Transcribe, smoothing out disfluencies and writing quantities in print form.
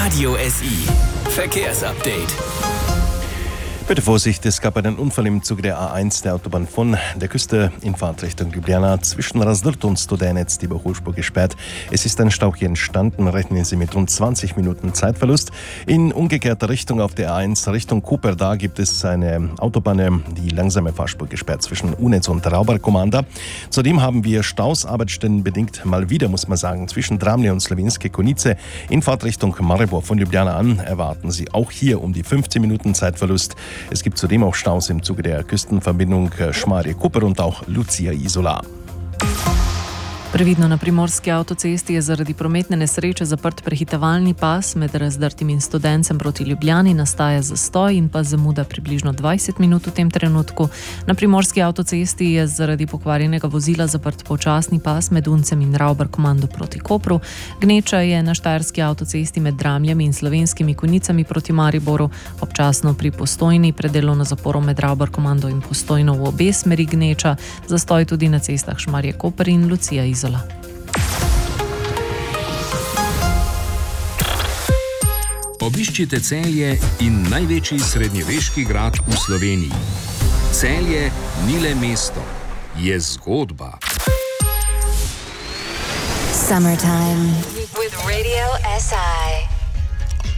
Radio SI Verkehrsupdate. Bitte Vorsicht, es gab einen Unfall im Zuge der A1 der Autobahn von der Küste in Fahrtrichtung Ljubljana. Zwischen Razdrt und Studenec die Überholspur gesperrt. Es ist ein Stau hier entstanden. Rechnen Sie mit rund 20 Minuten Zeitverlust. In umgekehrter Richtung auf der A1 Richtung Koper, da gibt es eine Autobahn, die langsame Fahrspur gesperrt zwischen Unec und Raubar-Komanda. Zudem haben wir Staus, arbeitsstellenbedingt mal wieder, muss man sagen, zwischen Dramlje und Slovenske Konjice. In Fahrtrichtung Maribor von Ljubljana an erwarten Sie auch hier um die 15 Minuten Zeitverlust. Es gibt zudem auch Staus im Zuge der Küstenverbindung Šmarje-Koper und auch Lucija-Izola. Previdno na primorski avtocesti je zaradi prometne nesreče zaprt prehitevalni pas med Razdrtim in Studencem proti Ljubljani, nastaja zastoj in pa zamuda približno 20 minut v tem trenutku. Na primorski avtocesti je zaradi pokvarjenega vozila zaprt počasni pas med Uncem in Raubar-Komando proti Kopru. Gneča je na štajerski avtocesti med Dramljami in Slovenskimi Konjicami proti Mariboru, občasno pri Postojni pred delovno zaporo med Raubar-Komando in Postojno v obe smeri gneča, zastoj tudi na cestah Šmarje-Koper in Lucija-Izola. Obiščite Celje in največji srednjeveški grad v Sloveniji. Celje ni le mesto, je zgodba. Summertime with Radio SI.